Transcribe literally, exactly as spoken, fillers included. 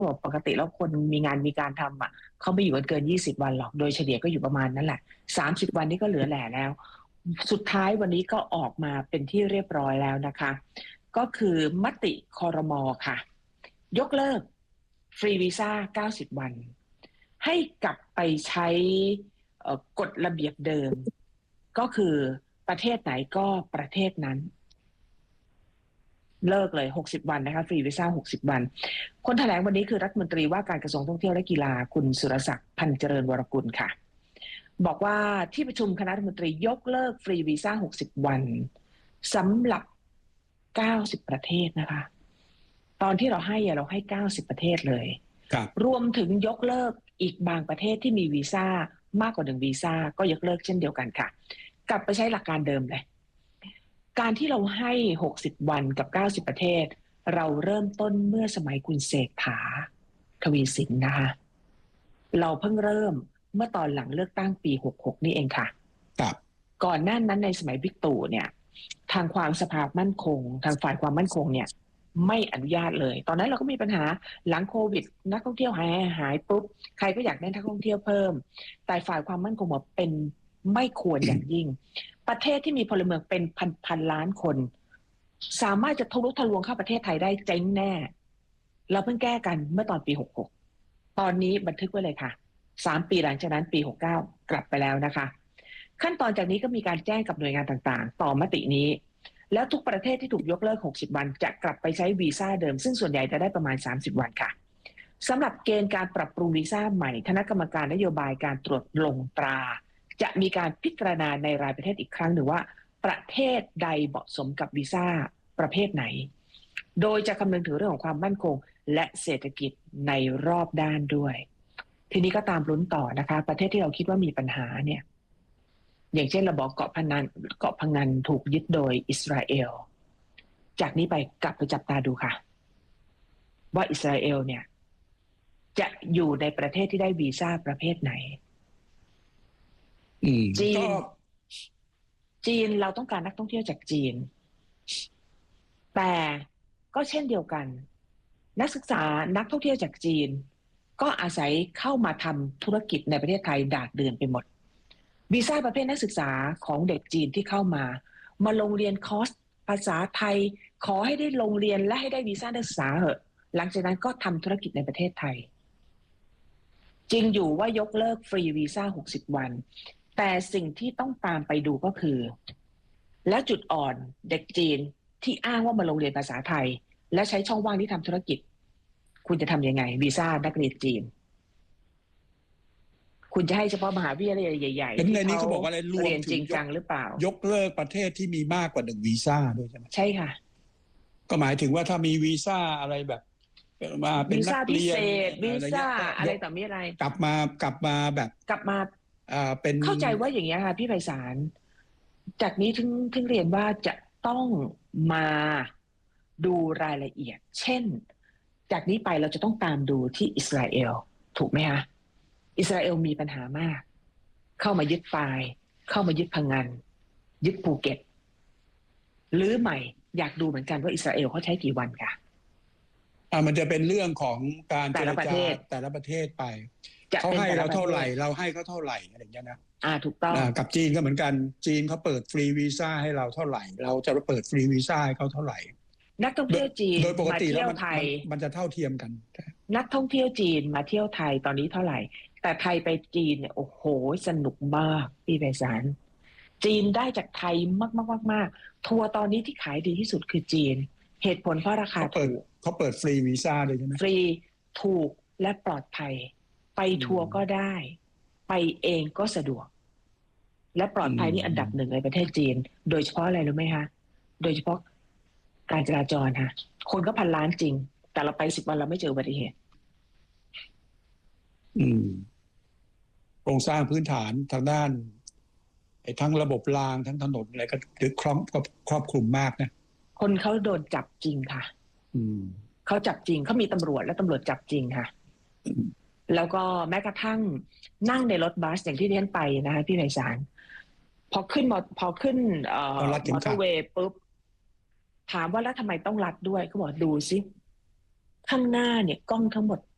บอกปกติแล้วคนมีงานมีการทำอ่ะเขาไม่อยู่กันเกินยี่สิบวันหรอกโดยเฉลี่ยก็อยู่ประมาณนั้นแหละสามสิบวันนี้ก็เหลือแหล่แล้วสุดท้ายวันนี้ก็ออกมาเป็นที่เรียบร้อยแล้วนะคะก็คือมติครม.ค่ะยกเลิกฟรีวีซ่าเก้าสิบวันให้กลับไปใช้กฎระเบียบเดิมก็คือประเทศไหนก็ประเทศนั้นเลิกเลยหกสิบวันนะคะฟรีวีซ่าหกสิบวันคนแถลงวันนี้คือรัฐมนตรีว่าการกระทรวงท่องเที่ยวและกีฬาคุณสุรศักดิ์พันธ์เจริญวรกุลค่ะบอกว่าที่ประชุมคณะรัฐมนตรียกเลิกฟรีวีซ่าหกสิบวันสำหรับเก้าสิบประเทศนะคะตอนที่เราให้เราให้เก้าสิบประเทศเลยรวมถึงยกเลิกอีกบางประเทศที่มีวีซ่ามากกว่าหนึ่งวีซ่าก็ยกเลิกเช่นเดียวกันค่ะกลับไปใช้หลักการเดิมเลยการที่เราให้หกสิบวันกับเก้าสิบประเทศเราเริ่มต้นเมื่อสมัยคุณเศรษฐาทวีสินนะคะเราเพิ่งเริ่มเมื่อตอนหลังเลือกตั้งปีหกหกนี่เองค่ะครับก่อนหน้านั้นในสมัยบิ๊กตู่เนี่ยทางความสภาพมั่นคงทางฝ่ายความมั่นคงเนี่ยไม่อนุญาตเลยตอนนั้นเราก็มีปัญหาหลังโควิดนักท่องเที่ยวหายหายปุ๊บใครก็อยากได้นักท่องเที่ยวเพิ่มแต่ฝ่ายความมั่นคงบอกเป็นไม่ควรอย่างยิ่งประเทศที่มีพลเมืองเป็นพันพันล้านคนสามารถจะทะลุทะลวงเข้าประเทศไทยได้เจ๊งแน่เราเพิ่งแก้กันเมื่อตอนปีหกหกตอนนี้บันทึกไว้เลยค่ะสามปีหลังจากนั้นปีหกเก้ากลับไปแล้วนะคะขั้นตอนจากนี้ก็มีการแจ้งกับหน่วยงานต่างๆต่อมตินี้แล้วทุกประเทศที่ถูกยกเลิกหกสิบวันจะกลับไปใช้วีซ่าเดิมซึ่งส่วนใหญ่จะได้ประมาณสามสิบวันค่ะสำหรับเกณฑ์การปรับปรุงวีซ่าใหม่คณะกรรมการนโยบายการตรวจลงตราจะมีการพิจารณาในรายประเทศอีกครั้งหนึ่งว่าประเทศใดเหมาะสมกับวีซ่าประเภทไหนโดยจะคำนึงถึงเรื่องของความมั่นคงและเศรษฐกิจในรอบด้านด้วยทีนี้ก็ตามลุ้นต่อนะคะประเทศที่เราคิดว่ามีปัญหาเนี่ยอย่างเช่นเราบอกเกาะพะงันเกาะพะงันถูกยึดโดยอิสราเอลจากนี้ไปกลับไปจับตาดูค่ะว่าอิสราเอลเนี่ยจะอยู่ในประเทศที่ได้วีซ่าประเภทไหนจีนจีนเราต้องการนักท่องเที่ยวจากจีนแต่ก็เช่นเดียวกันนักศึกษานักท่องเที่ยวจากจีนก็อาศัยเข้ามาทำธุรกิจในประเทศไทยดาดเดือนไปหมดวีซ่าประเภทนักศึกษาของเด็กจีนที่เข้ามามาลงเรียนคอร์สภาษาไทยขอให้ได้ลงเรียนและให้ได้วีซ่านักศึกษาเหอะหลังจากนั้นก็ทำธุรกิจในประเทศไทยจริงอยู่ว่ายกเลิกฟรีวีซ่าหกสิบวันแต่สิ่งที่ต้องตามไปดูก็คือแล้วจุดอ่อนเด็กจีนที่อ้างว่ามาลงเรียนภาษาไทยและใช้ช่องว่างที่ทำธุรกิจคุณจะทำยังไงวีซ่านักเรียนจีนคุณจะให้เฉพาะมหาวิทยาลัยใหญ่ๆที่เขาบอกว่าเรียนจริงจังหรือเปล่ายกเลิกประเทศที่มีมากกว่าหนึ่งวีซ่าด้วยใช่ไหมใช่ค่ะก็หมายถึงว่าถ้ามีวีซ่าอะไรแบบมาเป็นนักเรียนวีซ่าอะไรต่อมีอะไรกลับมากลับมาแบบกลับมาอ่าเป็นเข้าใจว่าอย่างนี้ค่ะพี่ไพศาลจากนี้ถึงถึงเรียนว่าจะต้องมาดูรายละเอียดเช่นจากนี้ไปเราจะต้องตามดูที่อิสราเอลถูกไหมคะอิสราเอลมีปัญหามากเข้ามายึดปายเข้ามายึดพังงานยึดภูเก็ตหรือใหม่อยากดูเหมือนกันว่าอิสราเอลเขาใช้กี่วันค่ะอ่ามันจะเป็นเรื่องของการเจรจาแต่ละประเทศไปเขาให้เราเท่าไหร่เราให้เขาเท่าไหร่อะไรอย่างเงี้ยนะอ่าถูกต้องกับจีนก็เหมือนกันจีนเขาเปิดฟรีวีซ่าให้เราเท่าไหร่เราจะเปิดฟรีวีซ่าให้เขาเท่าไหร่นักท่องเที่ยวจีนมาเที่ยวไทยมันจะเท่าเทียมกันนักท่องเที่ยวจีนมาเที่ยวไทยตอนนี้เท่าไหร่แต่ไทยไปจีนเนี่ยโอ้โหสนุกมากพี่ไพศาลจีนได้จากไทยมากมากมากมากทัวร์ตอนนี้ที่ขายดีที่สุดคือจีนเหตุผลเพราะราคาถูกเขาเปิดฟรีวีซ่าเลยใช่ไหมฟรีถูกและปลอดภัยไปทัวร์ก็ได้ไปเองก็สะดวกและปลอดภัยนี่อันดับหนึ่งในประเทศจีนโดยเฉพาะอะไรรู้ไหมคะโดยเฉพาะการจราจรค่ะคนก็พันล้านจริงแต่เราไปสิบวันเราไม่เจออุบัติเหตุอืมโครงสร้างพื้นฐานทางด้านไอ้ทั้งระบบรางทั้งถนนอะไรก็ถือครอบครอบคลุมมากนะคนเขาโดนจับจริงค่ะอืมเขาจับจริงเขามีตำรวจและตำรวจจับจริงค่ะแล้วก็แม้กระทั่งนั่งในรถบัสอย่างที่เรียนไปนะคะพี่ไพศาลพอขึ้นมอพอขึ้นเอ่อมอเตอร์เวย์ปุ๊บถามว่าแล้วทำไมต้องรัดด้วยเขาบอกดูสิข้างหน้าเนี่ยกล้องทั้งหมด